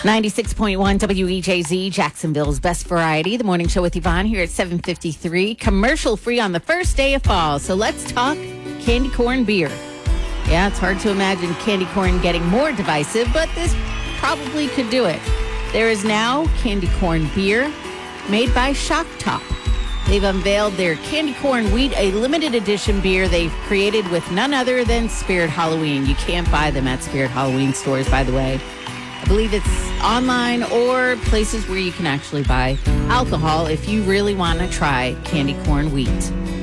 96.1 WEJZ, Jacksonville's best variety. The morning show with Yvonne here at 7:53. Commercial free on the first day of fall. So let's talk candy corn beer. Yeah, it's hard to imagine candy corn getting more divisive, but this probably could do it. There is now candy corn beer made by Shock Top. They've unveiled their candy corn wheat, a limited edition beer they've created with none other than Spirit Halloween. You can't buy them at Spirit Halloween stores, by the way. I believe it's online or places where you can actually buy alcohol if you really want to try candy corn wheat.